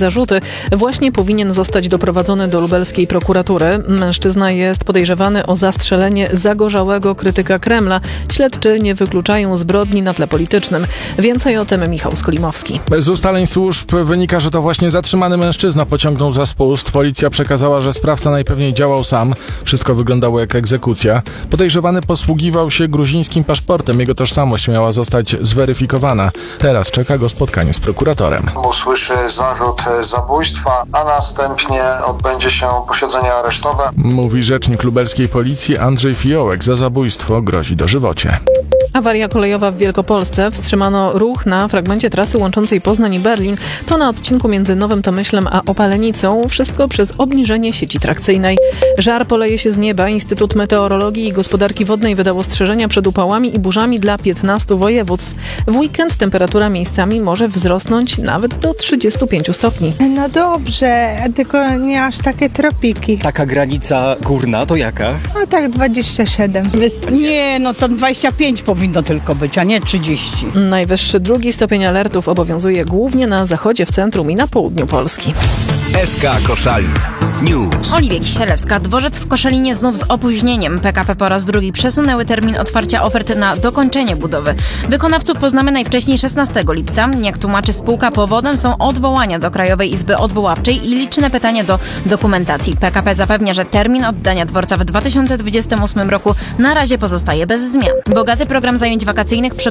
zarzuty, właśnie powinien zostać doprowadzony do lubelskiej prokuratury. Mężczyzna jest podejrzewany o zastrzelenie zagorzałego krytyka Kremla. Śledczy nie wykluczają zbrodni na tle politycznym. Więcej o tym Michał Skolimowski. Z ustaleń służb wynika, że to właśnie zatrzymany mężczyzna pociągnął za spust. Policja przekazała, że sprawca najpewniej działał sam. Wszystko wyglądało jak egzekucja. Podejrzewany posługiwał się gruzińskim paszportem. Jego tożsamość miała zostać zweryfikowana. Teraz czeka go spotkanie z prokuratorem. Usłyszy zarzut zabójstwa, a następnie odbędzie się posiedzenie aresztowe. Mówi rzecznik lubelskiej policji Andrzej Fiołek. Za zabójstwo grozi dożywocie. Awaria kolejowa w Wielkopolsce. Wstrzymano ruch na fragmencie trasy łączącej Poznań i Berlin. To na odcinku między Nowym Tomyślem a Opalenicą. Wszystko przez obniżenie sieci trakcyjnej. Żar poleje się z nieba. Instytut Meteorologii i Gospodarki Wodnej wydał ostrzeżenia przed upałami i burzami dla 15 województw. W weekend temperatura miejscami może wzrosnąć nawet do 35 stopni. No dobrze, tylko nie aż takie tropiki. Taka granica górna to jaka? No tak 27. Nie, no to 25 powinno tylko być, a nie 30. Najwyższy drugi stopień alertów obowiązuje głównie na zachodzie, w centrum i na południu Polski. SK Koszalin News. Oliwia Kisielewska. Dworzec w Koszalinie znów z opóźnieniem. PKP po raz drugi przesunęły termin otwarcia ofert na dokończenie budowy. Wykonawców poznamy najwcześniej 16 lipca. Jak tłumaczy spółka, powodem są odwołania do Krajowej Izby Odwoławczej i liczne pytania do dokumentacji. PKP zapewnia, że termin oddania dworca w 2028 roku na razie pozostaje bez zmian. Bogaty program zajęć wakacyjnych